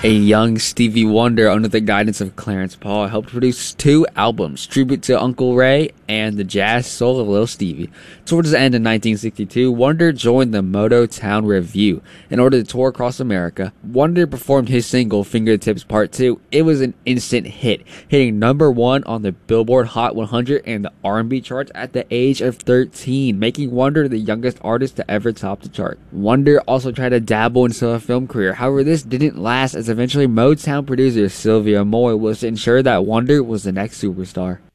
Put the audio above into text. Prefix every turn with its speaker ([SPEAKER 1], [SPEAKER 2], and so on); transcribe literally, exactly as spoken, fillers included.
[SPEAKER 1] A young Stevie Wonder, under the guidance of Clarence Paul, helped produce two albums, Tribute to Uncle Ray and The Jazz Soul of Lil Stevie. Towards the end of nineteen sixty-two, Wonder joined the Motown Revue in order to tour across America. Wonder performed his single, Fingertips Part two. It was an instant hit, hitting number one on the Billboard Hot one hundred and the R and B charts at the age of thirteen, making Wonder the youngest artist to ever top the chart. Wonder also tried to dabble into a film career. However, this didn't last, as eventually Motown producer Sylvia Moy was to ensure that Wonder was the next superstar.